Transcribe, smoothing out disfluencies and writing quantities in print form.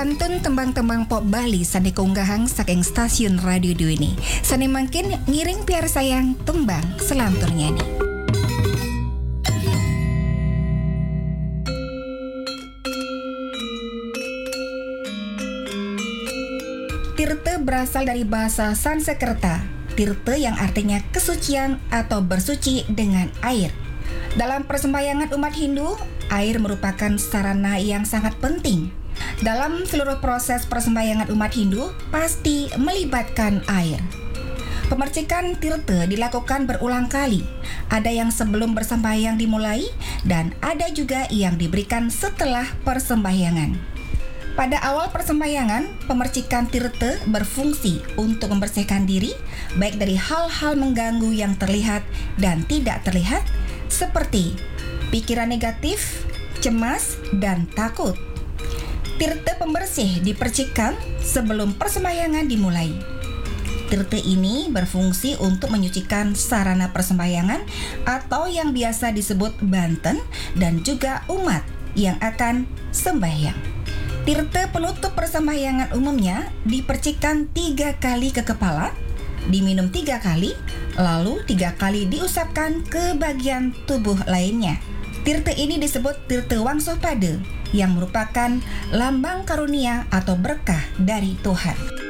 Kantun tembang-tembang pop Bali sani keunggahang saking stasiun radio Duini. Sani mangkin ngiring piar sayang tembang selantur nyanyi. Tirta berasal dari bahasa Sanskerta. Tirta yang artinya kesucian atau bersuci dengan air. Dalam persembahyangan umat Hindu, air merupakan sarana yang sangat penting. Dalam seluruh proses persembahyangan umat Hindu pasti melibatkan air. Pemercikan tirta dilakukan berulang kali. Ada yang sebelum bersembahyang dimulai dan ada juga yang diberikan setelah persembahyangan. Pada awal persembahyangan, pemercikan tirta berfungsi untuk membersihkan diri baik dari hal-hal mengganggu yang terlihat dan tidak terlihat seperti pikiran negatif, cemas, dan takut. Tirta pembersih dipercikan sebelum persembahyangan dimulai. Tirta ini berfungsi untuk menyucikan sarana persembahyangan atau yang biasa disebut banten dan juga umat yang akan sembahyang. Tirta penutup persembahyangan umumnya dipercikan 3 kali ke kepala, diminum 3 kali, lalu 3 kali diusapkan ke bagian tubuh lainnya. Tirta ini disebut tirta Wangsopada yang merupakan lambang karunia atau berkah dari Tuhan.